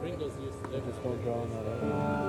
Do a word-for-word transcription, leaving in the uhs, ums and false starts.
Pringles used to I just won't draw on that.